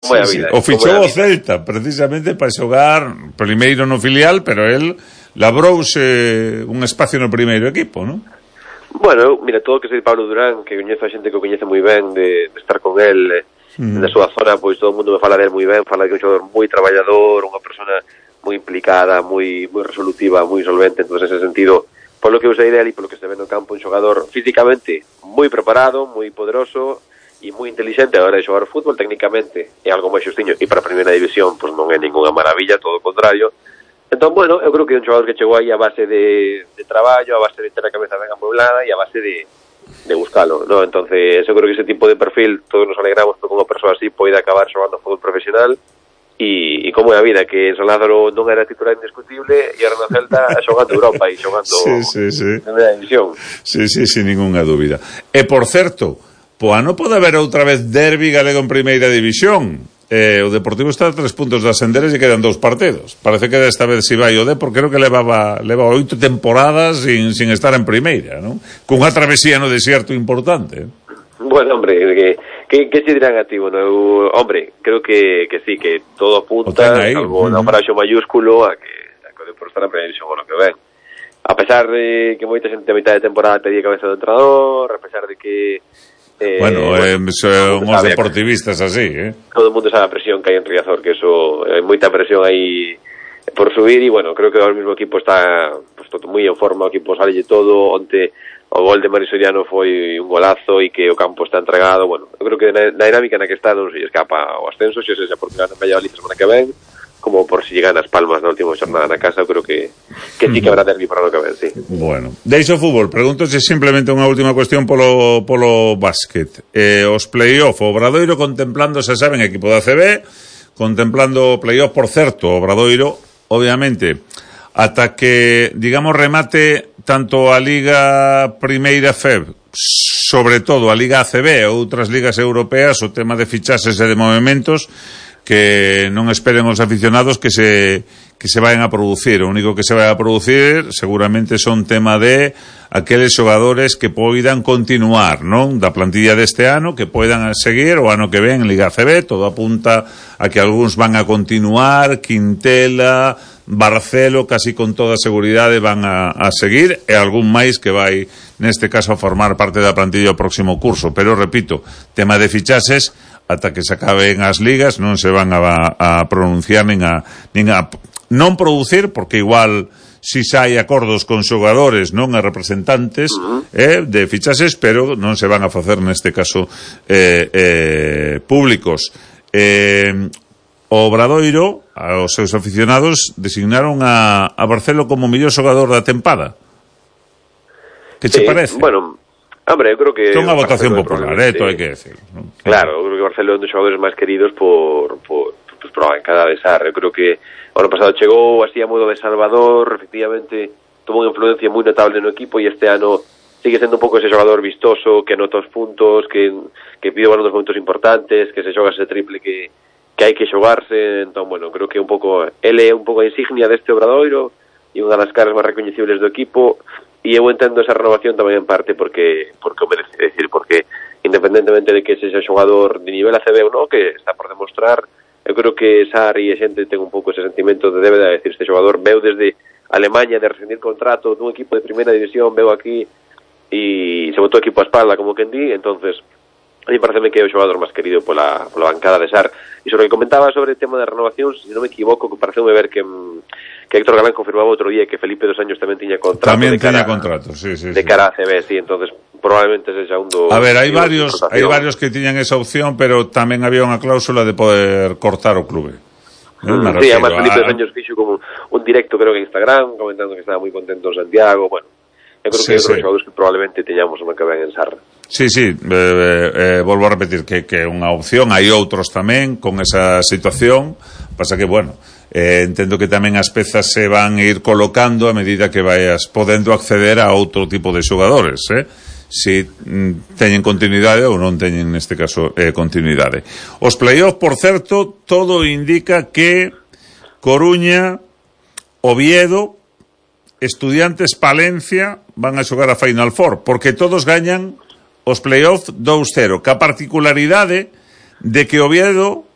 como é a vida. O fichou o Celta precisamente para xogar primeiro no filial, pero el labrouse un espacio no primeiro equipo, non? Bueno, mira, todo o que sei de Pablo Durán, que coñezo a xente que o coñece moi ben de estar con el na súa zona, pois todo o mundo me fala del moi ben, fala que é un xogador moi traballador, unha persona moi implicada, moi resolutiva, moi solvente. Entonces, en ese sentido, por lo que eu sei dele e por lo que se ve no campo, un xogador físicamente moi preparado, moi poderoso e moi inteligente a hora de xogar fútbol. Técnicamente é algo moi xustiño, e para a primeira división pois non é ninguna maravilla, todo o contrario. Entón, bueno, eu creo que é un xogador que chegou aí a base de traballo, a base de ter a cabeza ben amueblada e a base de buscalo, ¿no? Entonces, eu creo que ese tipo de perfil todos nos alegramos porque unha persoa así pode acabar xogando fútbol profesional. E como é a vida, que San Lázaro non era titular indiscutible e ahora no Celta xogando Europa e xogando primeira división. Sí, sin ninguna dúbida. E por certo, ano pode haber outra vez derbi galego en primeira división. O Deportivo está a 3 puntos de ascender e quedan 2 partidos. Parece que desta vez si vai o Depor, creo que leva 8 temporadas sin estar en primeira, non? Cunha travesía no desierto importante. Bueno, hombre, que se dirán a ti? Bueno, hombre, creo que sí, que todo apunta, algo un abrazo mayúsculo a que o Depor estará en primeira división o lo que ven. A pesar de que moita xente a mitad de temporada pedía cabeza do entrenador, a pesar de que son os deportivistas así, todo o mundo sabe a presión que hai en Riazor, que eso hai moita presión aí por subir, e bueno, creo que ahora mismo o equipo está pues, moi en forma, o equipo sale todo. Onte o gol de Mari Soriano foi un golazo e que o campo está entregado. Bueno, eu creo que na dinámica na que está non se escapa o ascenso, se xa porque gana Valladolid a semana que ven, como por si llegan as Palmas na última xornada na casa. Eu creo que sí que habrá derbi para o que ven, sí. Bueno, deixo fútbol, pregúntose simplemente unha última cuestión polo básquet. Os play-off, o Obradoiro contemplando, se saben, equipo da ACB, contemplando o play-off, por certo, o Obradoiro, obviamente, ata que, digamos, remate tanto a Liga Primeira FEB, sobre todo a Liga ACB e outras ligas europeas, o tema de fichaxes e de movimentos, que non esperen os aficionados que se vayan a producir. O único que se vai a producir seguramente son tema de aqueles xogadores que poidan continuar, non? Da plantilla deste ano, que poidan seguir o ano que ven en Liga ACB. Todo apunta a que algúns van a continuar, Quintela, Barcelo, casi con toda seguridade van a seguir, e algún máis que vai, neste caso, a formar parte da plantilla o próximo curso. Pero, repito, tema de fichaxes, ata que se acaben as ligas, non se van a pronunciar nin a non producir, porque igual si hai acordos con xogadores, non a representantes de fichaxes, pero non se van a facer neste caso públicos. O Obradoiro, aos seus aficionados, designaron a Barcelo como mellor xogador da tempada. Que che parece? Bueno, hombre, eu creo que é unha votación popular, todo hai que decir, ¿no? Claro, eu creo que Barcelo é un dos xogadores máis queridos por a bancada de Sar. Eu creo que o ano pasado chegou así a modo de Salvador, efectivamente tomou unha influencia moi notable no equipo, e este ano sigue sendo un pouco ese xogador vistoso, que anota os puntos, que pide balón dos momentos importantes, que se xoga ese triple que hai que xogarse. Entón, bueno, creo que un pouco ele é un pouco a insignia deste Obradoiro e unha das caras máis recoñecibles do equipo, e eu entendo esa renovación tamén en parte porque o merece, decir, porque independentemente de que sexa xogador de nivel ACB ou non, que está por demostrar, eu creo que Sar e a xente ten un pouco ese sentimento de débeda, de decir, este xogador veu desde Alemanha de rescindir contrato dun equipo de primeira división, veu aquí e se botou equipo a espalda, como quen di. Entonces a mí pareceme que é o xogador máis querido pola bancada de Sar. E sobre o que comentaba sobre o tema de renovacións, se non me equivoco, que pareceume ver que Héctor Galán confirmaba outro día que Felipe dos Años tamén tiña contrato. Tamén tiña contrato, sí. De cara a CB, sí. Entonces probablemente sexa un do... A ver, hai varios que tiñan esa opción, pero tamén había unha cláusula de poder cortar o clube. Sí, además Felipe dos Años fixo como un directo, creo que en Instagram, comentando que estaba moi contento en Santiago. Bueno, eu creo que é outros xogadores que probablemente teñamos unha que ven en Sarra. Sí, volvo a repetir que é unha opción. Hai outros tamén con esa situación. Pasa que, bueno, entendo que tamén as pezas se van a ir colocando a medida que vayas podendo acceder a outro tipo de xogadores, si teñen continuidade ou non teñen, neste caso, continuidade. Os play-off, por certo, todo indica que Coruña, Oviedo, Estudiantes, Palencia van a xogar a Final Four, porque todos gañan os play-off 2-0, ca particularidade de que Oviedo